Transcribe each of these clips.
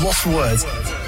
Lost for words.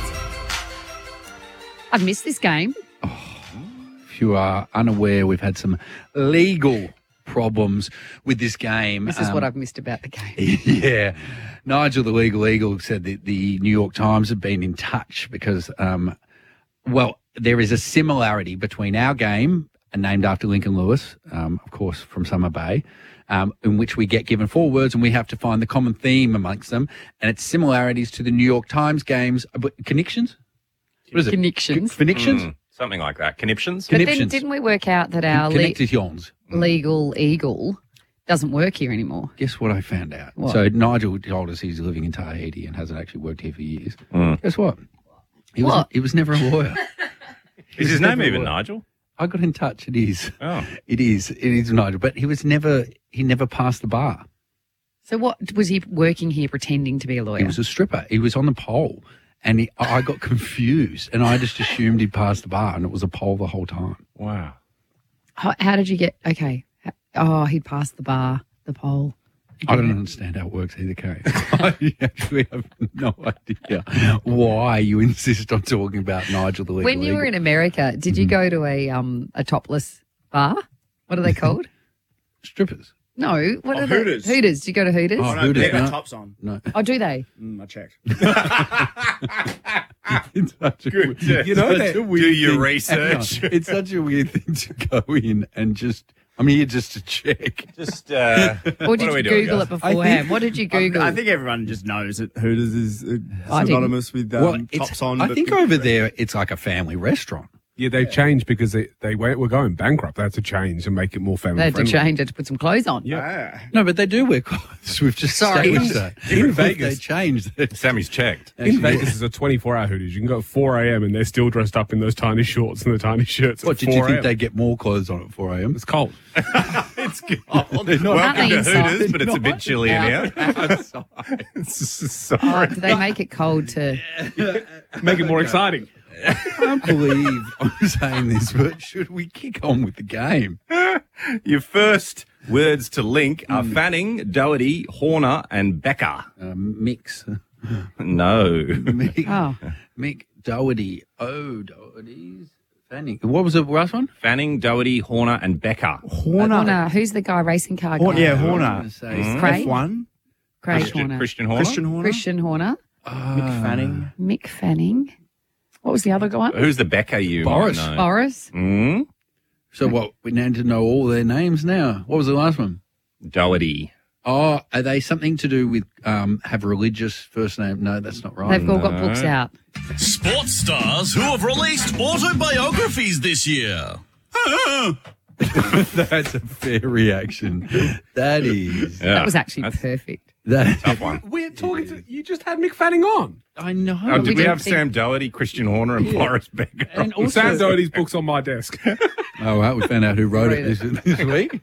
I've missed this game. If you are unaware, we've had some legal problems with this game. This is what I've missed about the game. Yeah. Nigel, the legal eagle, said that the New York Times have been in touch because, there is a similarity between our game, named after Lincoln Lewis, of course, from Summer Bay, in which we get given 4 words and we have to find the common theme amongst them. And its similarities to the New York Times games. Connections? What is it? Connections. Connections? Something like that. Conniptions? But then didn't we work out that our Connections. legal eagle doesn't work here anymore? Guess what I found out? What? So Nigel told us he's living in Tahiti and hasn't actually worked here for years. Mm. Guess what? He was never a lawyer. Is his name even Nigel? I got in touch. It is. Oh. It is Nigel. But he never passed the bar. So what, was he working here pretending to be a lawyer? He was a stripper. He was on the pole. And I got confused and I just assumed he'd passed the bar and it was a pole the whole time. Wow. How did you get, okay. Oh, he'd passed the bar, the pole. I don't understand how it works either, Kate. I actually have no idea why you insist on talking about Nigel the legal When you were in America, did you go to a topless bar? What are they called? Strippers. No. What are Hooters. they? Hooters. Do you go to Hooters? Oh, No, Hooters, they got no. tops on. No. Oh, do they? I checked. It's such a Good. weird, You know such that- a weird do your thing. research. Hang on. It's such a weird thing to go in and just, I'm here just to check. Just, Or what did are we you doing, Google guys? it beforehand? What did you Google? I think everyone just knows that Hooters is I didn't. synonymous with It's- tops on. I but think over there it's like a family restaurant. Yeah, they've changed because they were going bankrupt. They had to change and make it more family They had to friendly. change it to put some clothes on. Yeah. No, but they do wear clothes. We've just Sorry. established that. In They Vegas. changed it. Sammy's checked. In Vegas is a 24-hour Hooters. You can go at 4 a.m. and they're still dressed up in those tiny shorts and the tiny shirts. What, at did 4 you think a.m. they get more clothes on at 4 a.m.? It's cold. It's good. Welcome Aren't they to inside? Hooters, but it's a bit chilly in here. Oh, do they make it cold to... Make it more exciting. I can't believe I'm saying this, but should we kick on with the game? Your first words to link are Fanning, Doherty, Horner, and Becker. Mix. No. Mick, Oh. Mick Doherty. Oh, Doherty's. Fanning. What was the last one? Fanning, Doherty, Horner, and Becker. Horner. Who's the guy, racing car guy? Yeah, I'm Horner. gonna say Craig? F1. Craig Horner. Christian Horner. Christian Horner. Christian Horner. Mick Fanning. Mick Fanning. What was the other one? Who's the Becker you Boris. might know? Boris. Mm? So what? We need to know all their names now. What was the last one? Doherty. Oh, are they something to do with have religious first name? No, that's not right. They've all got books out. Sports stars who have released autobiographies this year. That's a fair reaction. That is. Yeah. That was actually That's perfect. That. a tough one. We're talking to you. Just had Mick Fanning on. I know. Oh, did we didn't have think- Sam Doherty, Christian Horner, and Boris Becker? And also, Sam Doherty's book's on my desk. oh, well, we found out who wrote it this week.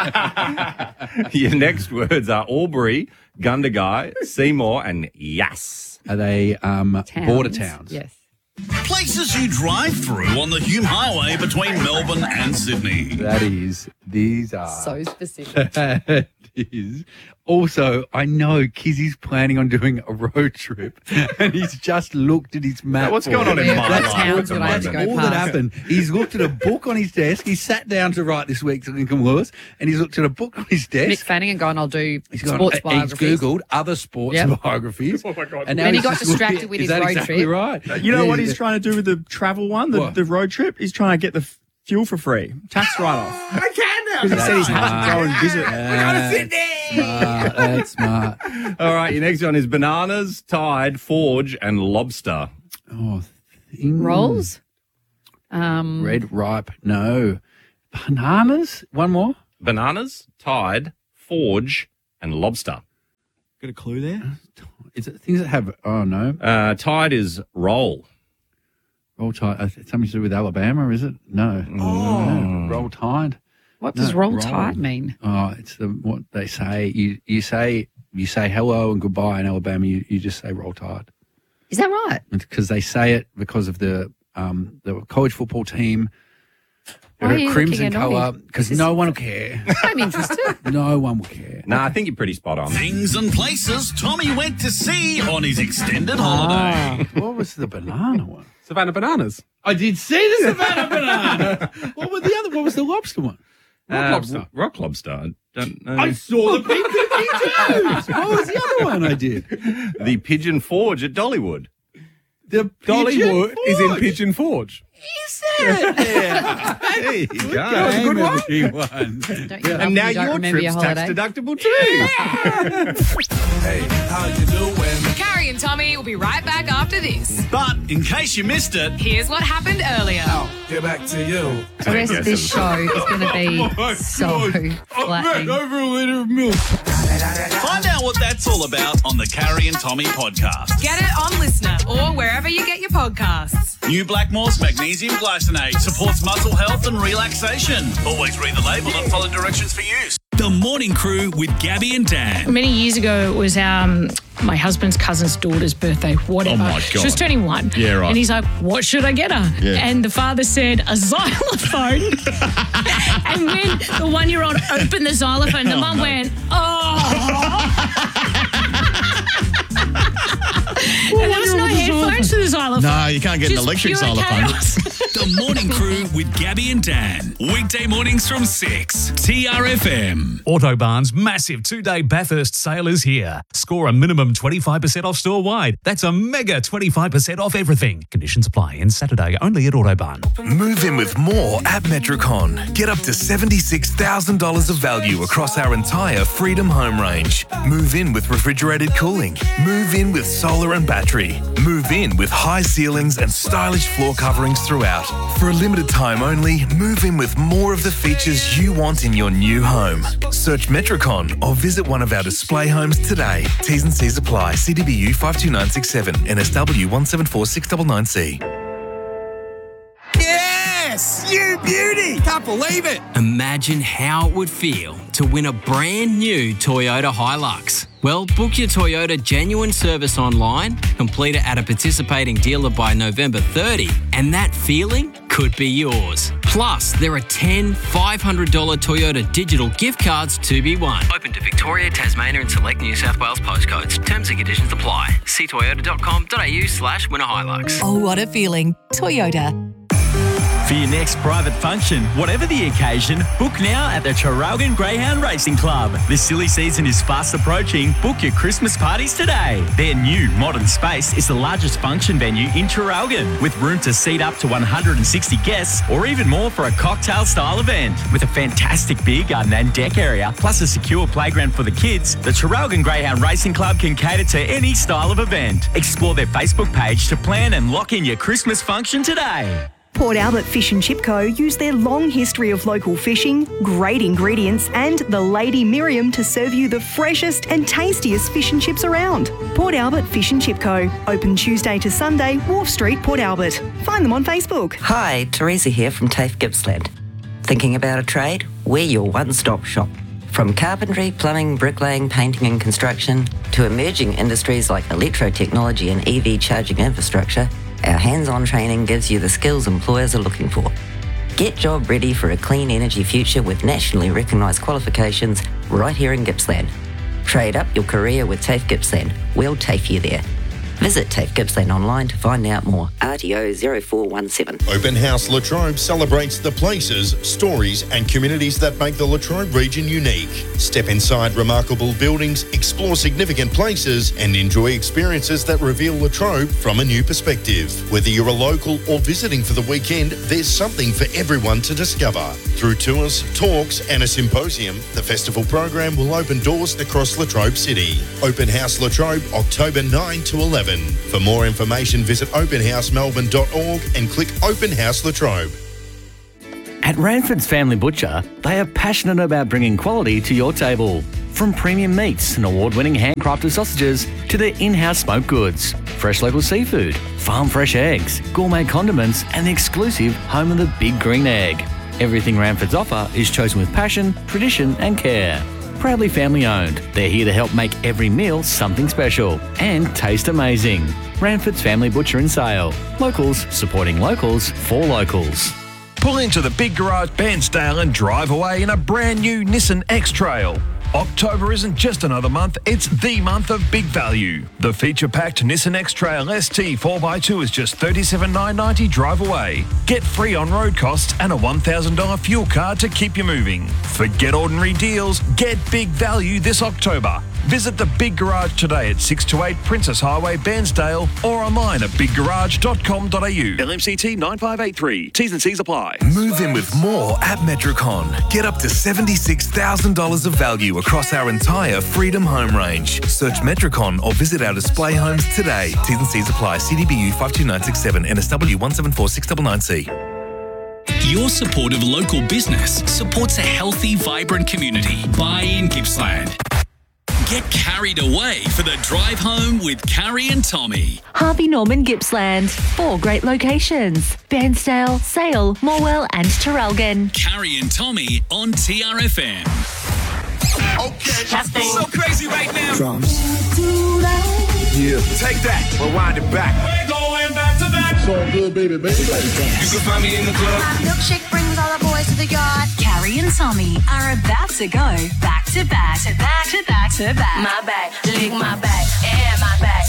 Your next words are Albury, Gundagai, Seymour, and Yass. Are they Towns. border towns? Yes. Places you drive through on the Hume Highway between Melbourne and Sydney. That is. These are. So specific. That is. Also, I know Kizzy's planning on doing a road trip and he's just looked at his map. What's for going on it. in my That's life towns at the that I have to moment? go All past. that happened. He's looked at a book on his desk. He sat down to write this week's Lincoln Lewis and he's looked at a book on his Mick desk. Fanning and gone, I'll do He's gone, sports he's biographies. Googled other sports Yep. biographies. Oh, my God. And now Then he he's got just distracted looking- with is his that road exactly trip. right? You know Yeah, what he's yeah. trying to do with the travel one, What? the road trip? He's trying to get the fuel for free, tax write-off. I can now. Because he said he's had to go and visit. That's smart. All right, your next one is Bananas, Tide, Forge, and Lobster. Oh, thing. Rolls? Red ripe. No. Bananas? One more? Bananas, Tide, Forge, and Lobster. Got a clue there? Is it things that have, oh no. Tide is roll. Roll Tide. Something to do with Alabama, is it? No. No. Roll Tide. What does No, roll roll. tide mean? Oh, it's what they say. You say hello and goodbye in Alabama. You just say Roll Tide Is that right? because they say it because of the college football team Why are you crimson looking annoyed? colour, because no one will care. I'm interested. No one will care. Nah, I think you're pretty spot on. Things and places Tommy went to see on his extended holiday. What was the banana one? Savannah Bananas. I did see the Savannah banana. What was the other? What was the lobster one? Rock lobster. Rock lobster. I don't know. I saw the pink cookie too. What was the other one I did? The Pigeon Forge at Dollywood. The Dollywood is in Forge. Pigeon Forge. Is it? Yeah. There you go. That was a good one. Everyone. Don't you love And now when you don't your remember trip's your tax holiday? deductible too. Carrie and Tommy will be right back after this. But in case you missed it, Here's what happened earlier. The rest of this show is going to be so flattening. Over a litre of milk. find out what that's all about on the Carrie and Tommy podcast. Get it on Listener or wherever you get your podcasts. New Blackmore's magnesium glycinate supports muscle health and relaxation. Always read the label and follow directions for use. The Morning Crew with Gabby and Dan. Many years ago, it was my husband's cousin's daughter's birthday, whatever. Oh, my She God. was turning 1. Yeah, right. And he's like, what should I get her? Yeah. And the father said, a xylophone. And when the 1-year-old opened the xylophone, the mum went, oh. And there was no headphones to the xylophone. No, you can't get an Just electric pure xylophone. chaos. The Morning Crew with Gabby and Dan. Weekday mornings from 6. TRFM. Autobahn's massive 2-day Bathurst sale is here. Score a minimum 25% off store-wide. That's a mega 25% off everything. Conditions apply. End Saturday only at Autobahn. Move in with more at Metricon. Get up to $76,000 of value across our entire Freedom home range. Move in with refrigerated cooling. Move in with solar and battery. Move in with high ceilings and stylish floor coverings throughout. For a limited time only, move in with more of the features you want in your new home. Search Metricon or visit one of our display homes today. T's and C's apply. CDBU 52967 NSW 174699C. Yes! You beauty! Can't believe it! Imagine how it would feel to win a brand new Toyota Hilux. Well, book your Toyota genuine service online, complete it at a participating dealer by November 30, and that feeling could be yours. Plus, there are 10 $500 Toyota digital gift cards to be won. Open to Victoria, Tasmania and select New South Wales postcodes. Terms and conditions apply. See toyota.com.au/winnerhilux. Oh, what a feeling. Toyota. For your next private function, whatever the occasion, book now at the Traralgon Greyhound Racing Club. The silly season is fast approaching. Book your Christmas parties today. Their new modern space is the largest function venue in Traralgon, with room to seat up to 160 guests or even more for a cocktail-style event. With a fantastic beer garden and deck area, plus a secure playground for the kids, the Traralgon Greyhound Racing Club can cater to any style of event. Explore their Facebook page to plan and lock in your Christmas function today. Port Albert Fish and Chip Co. use their long history of local fishing, great ingredients, and the Lady Miriam to serve you the freshest and tastiest fish and chips around. Port Albert Fish and Chip Co. Open Tuesday to Sunday, Wharf Street, Port Albert. Find them on Facebook. Hi, Teresa here from TAFE Gippsland. Thinking about a trade? We're your one-stop shop. From carpentry, plumbing, bricklaying, painting and construction, to emerging industries like electrotechnology and EV charging infrastructure, our hands-on training gives you the skills employers are looking for. Get job ready for a clean energy future with nationally recognised qualifications right here in Gippsland. Trade up your career with TAFE Gippsland. We'll TAFE you there. Visit TAFE Gippsland online to find out more. RTO 0417. Open House Latrobe celebrates the places, stories and communities that make the Latrobe region unique. Step inside remarkable buildings, explore significant places and enjoy experiences that reveal Latrobe from a new perspective. Whether you're a local or visiting for the weekend, there's something for everyone to discover. Through tours, talks and a symposium, the festival program will open doors across Latrobe City. Open House Latrobe, October 9 to 11. For more information, visit openhousemelbourne.org and click Open House Latrobe. At Ranford's Family Butcher, they are passionate about bringing quality to your table. From premium meats and award-winning handcrafted sausages to their in-house smoked goods, fresh local seafood, farm fresh eggs, gourmet condiments and the exclusive home of the Big Green Egg. Everything Ranford's offer is chosen with passion, tradition and care. Proudly family owned, they're here to help make every meal something special and taste amazing. Ranford's Family Butcher and Sale. Locals supporting locals for locals. Pull into the Big Garage Bairnsdale and drive away in a brand new Nissan X-Trail. October isn't just another month, it's the month of big value. The feature-packed Nissan X-Trail ST 4x2 is just $37,990 drive away. Get free on-road costs and a $1,000 fuel card to keep you moving. Forget ordinary deals, get big value this October. Visit the Big Garage today at 628 Princess Highway, Bairnsdale, or online at biggarage.com.au. LMCT 9583. T's and C's apply. Move in with more at Metricon. Get up to $76,000 of value across our entire Freedom Home range. Search Metricon or visit our display homes today. T's and C's apply. CDBU 52967 NSW 174699C. Your support of local business supports a healthy, vibrant community. Buy in Gippsland. Get carried away for the drive home with Carrie and Tommy. Harvey Norman Gippsland. 4 great locations. Bairnsdale, Sale, Morwell and Traralgon. Carrie and Tommy on TRFM. Okay. So crazy right now. Drums. Yeah. Take that. Rewind it back. We're going back to back. So good, baby. You can find me in the club. My milkshake brings all the boys to the yard. Carrie and Tommy are about to go back to back to back to back to back. My back, lick my back, and my back.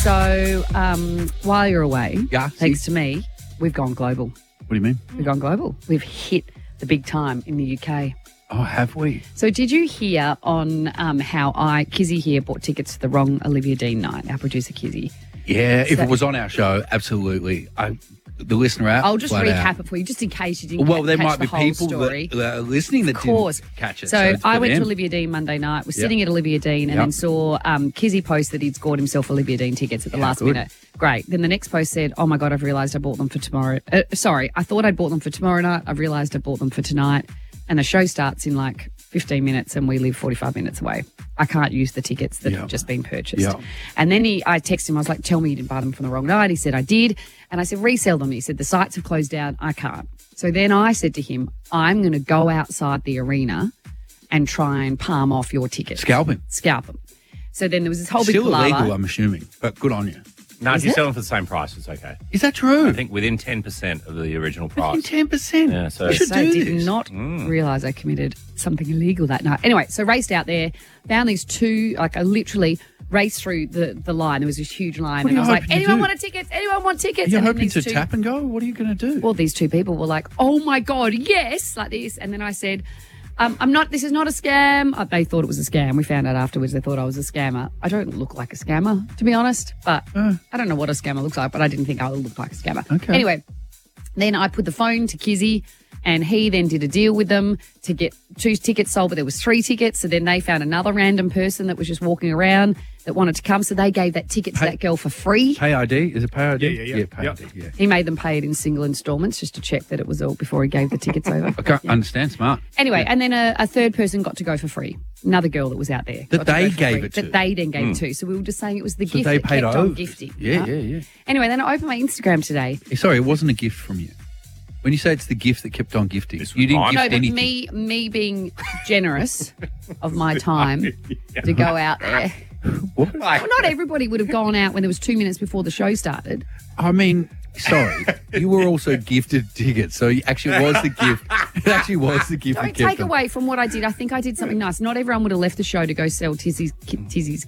So while you're away, thanks to me, we've gone global. What do you mean? We've gone global. We've hit the big time in the UK. Oh, have we? So did you hear on how Kizzy here bought tickets to the wrong Olivia Dean night, our producer Kizzy? Yeah, if it was on our show, absolutely. The listener app. I'll just recap it for you, just in case you didn't there catch might the be whole people story. that are listening that didn't catch it. So it's I for went to them. Olivia Dean Monday night, was sitting at Olivia Dean, and then saw Kizzy post that he'd scored himself Olivia Dean tickets at the last minute. Great. Then the next post said, oh my God, I've realised I bought them for tomorrow. I thought I'd bought them for tomorrow night. I've realised I bought them for tonight. And the show starts in like 15 minutes and we live 45 minutes away. I can't use the tickets that have just been purchased. And then I texted him, I was like, tell me you didn't buy them from the wrong night. He said, I did. And I said, resell them. He said, the sites have closed down. I can't. So then I said to him, I'm going to go outside the arena and try and palm off your tickets. Scalp him. So then there was this whole big Still palaver. illegal, I'm assuming, but good on you. No, if Is you it? sell them for the same price, it's okay. Is that true? I think within 10% of the original price. Within 10%? Yeah, so I did not realise I committed something illegal that night. Anyway, so raced out there, found these two, I literally raced through the line. There was this huge line. What And I are was you like, hoping to anyone do? want a ticket? Anyone want tickets? You're And then hoping to these tap and go? What are you going to do? Well, these two people were like, oh my God, yes, like this. And then I said, this is not a scam. They thought it was a scam. We found out afterwards they thought I was a scammer. I don't look like a scammer, to be honest, but I don't know what a scammer looks like, but I didn't think I would look like a scammer. Okay. Anyway, then I put the phone to Kizzy and he then did a deal with them to get 2 tickets sold, but there was 3 tickets. So then they found another random person that was just walking around that wanted to come. So they gave that ticket to that girl for free. Pay ID? Is it pay ID? Yeah. Pay ID, yeah. He made them pay it in single installments just to check that it was all before he gave the tickets over. I can't understand. Smart. Anyway, and then a third person got to go for free. Another girl that was out there. That got to they go for gave free. it to. That they then gave it to. So we were just saying it was the So gift they that paid kept over. on gifting. Yeah, right? yeah. Anyway, then I opened my Instagram today. Sorry, it wasn't a gift from you. When you say it's the gift that kept on gifting, you didn't gift No, but anything. me being generous of my time to go out there. What? Well, not everybody would have gone out when there was 2 minutes before the show started. I mean, sorry, you were also gifted tickets, so it actually was the gift. It actually was the gift. Don't take away from what I did. I think I did something nice. Not everyone would have left the show to go sell Tizzy's tickets. Tizzy's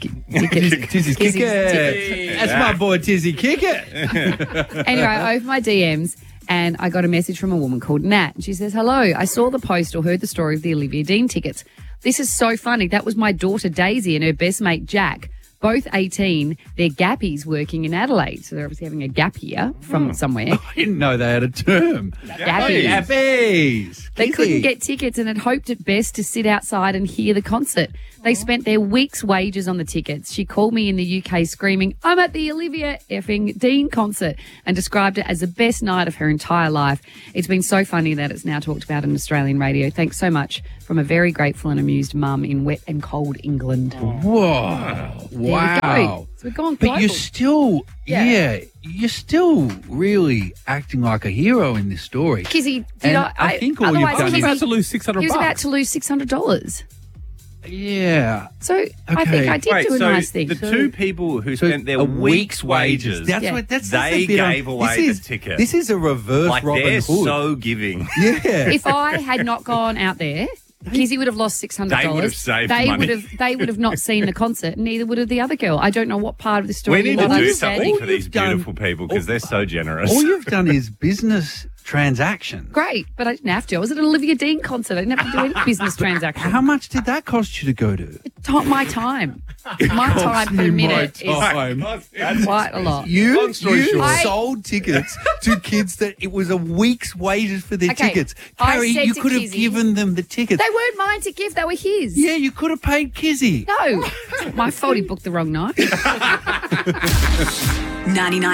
Kicker. That's my boy Tizzy Kicker. Anyway, I opened my DMs and I got a message from a woman called Nat. And she says, hello, I saw the post or heard the story of the Olivia Dean tickets. This is so funny. That was my daughter Daisy and her best mate Jack. Both 18. They're gappies working in Adelaide. So they're obviously having a gap year from somewhere. I didn't know they had a term. Gappies. They couldn't get tickets and had hoped at best to sit outside and hear the concert. They spent their week's wages on the tickets. She called me in the UK screaming, I'm at the Olivia effing Dean concert, and described it as the best night of her entire life. It's been so funny that it's now talked about on Australian radio. Thanks so much from a very grateful and amused mum in wet and cold England. Whoa. Wow. So we've gone global. But you're still, you're still really acting like a hero in this story. Kizzy, And I think all you've done is about to lose $600. He was about to lose $600. Yeah. So I think I did do a nice thing. The two people who spent their week's wages, they gave away the ticket. This is a reverse Robin they're Hood. so giving. Yeah. If I had not gone out there, Kizzy would have lost $600. They would have saved money. They would have not seen the concert, and neither would have the other girl. I don't know what part of the story We need you're to not do understanding. something for these beautiful people because they're so generous. All you've done is business transaction. Great, but I didn't have to. I was at an Olivia Dean concert. I didn't have to do any business transaction. How much did that cost you to go to? My time. My time per minute is quite a lot. You sold tickets to kids that it was a week's wages for their tickets. Carrie, you could have given them the tickets. They weren't mine to give. They were his. Yeah, you could have paid Kizzy. No. My fault he booked the wrong night. 99